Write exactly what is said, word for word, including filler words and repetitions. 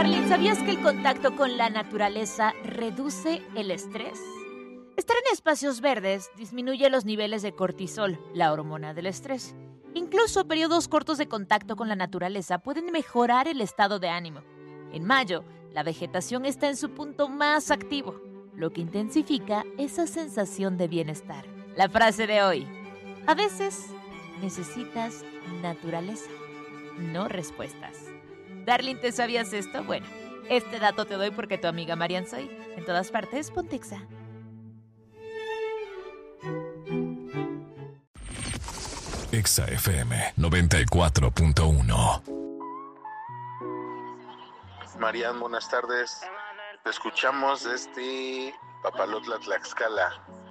Darling, ¿sabías que el contacto con la naturaleza reduce el estrés? Estar en espacios verdes disminuye los niveles de cortisol, la hormona del estrés. Incluso periodos cortos de contacto con la naturaleza pueden mejorar el estado de ánimo. En mayo, la vegetación está en su punto más activo, lo que intensifica esa sensación de bienestar. La frase de hoy: a veces necesitas naturaleza, no respuestas. Darling, ¿te sabías esto? Bueno, este dato te doy porque tu amiga Marian soy. En todas partes, Pontexa. Exa F M noventa y cuatro punto uno. Marian, buenas tardes. Te escuchamos desde Papalotla, Tlaxcala.